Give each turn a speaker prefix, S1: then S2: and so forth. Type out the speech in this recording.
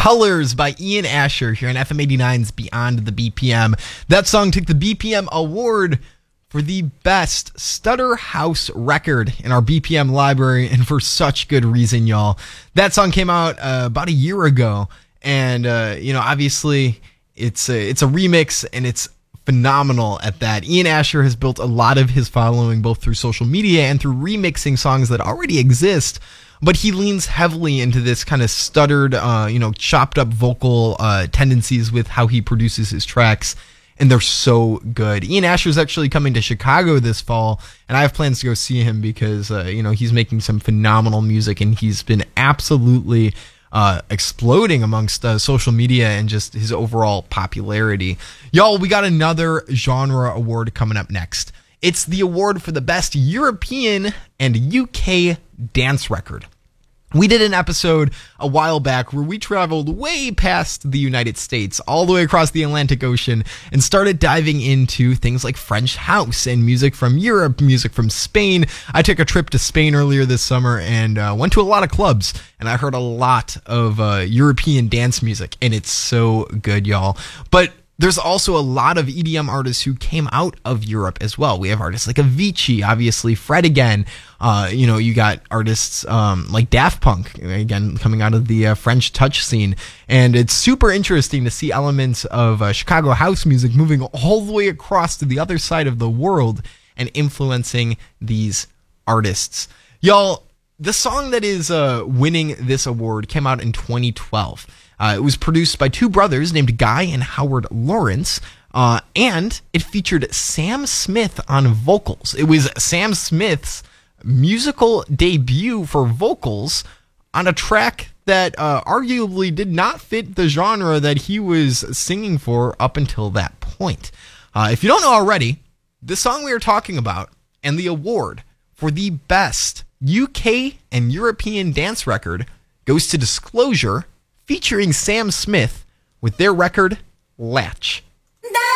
S1: Colors by Ian Asher here on FM 89's Beyond the BPM. That song took the BPM award for the best Stutter House record in our BPM library, and for such good reason, y'all. That song came out about a year ago, and obviously it's a remix, and it's phenomenal at that. Ian Asher has built a lot of his following both through social media and through remixing songs that already exist, but he leans heavily into this kind of stuttered, chopped up vocal tendencies with how he produces his tracks, and they're so good. Ian Asher is actually coming to Chicago this fall, and I have plans to go see him because, he's making some phenomenal music, and he's been absolutely exploding amongst social media and just his overall popularity. Y'all, we got another genre award coming up next. It's the award for the best European and UK dance record. We did an episode a while back where we traveled way past the United States, all the way across the Atlantic Ocean, and started diving into things like French house and music from Europe, music from Spain. I took a trip to Spain earlier this summer and went to a lot of clubs, and I heard a lot of European dance music, and it's so good, y'all. But there's also a lot of EDM artists who came out of Europe as well. We have artists like Avicii, obviously, Fred again. You got artists like Daft Punk, again, coming out of the French touch scene. And it's super interesting to see elements of Chicago house music moving all the way across to the other side of the world and influencing these artists. Y'all, the song that is winning this award came out in 2012. It was produced by two brothers named Guy and Howard Lawrence, and it featured Sam Smith on vocals. It was Sam Smith's musical debut for vocals on a track that arguably did not fit the genre that he was singing for up until that point. If you don't know already, the song we are talking about and the award for the best UK and European dance record goes to Disclosure, featuring Sam Smith with their record, Latch.